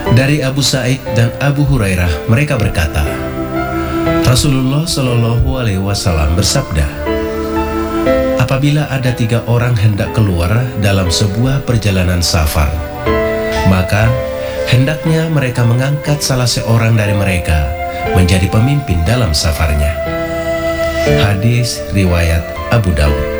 Dari Abu Sa'id dan Abu Hurairah mereka berkata, Rasulullah Shallallahu Alaihi Wasallam bersabda, apabila ada 3 orang hendak keluar dalam sebuah perjalanan safar, maka hendaknya mereka mengangkat salah seorang dari mereka menjadi pemimpin dalam safarnya. Hadis riwayat Abu Daud.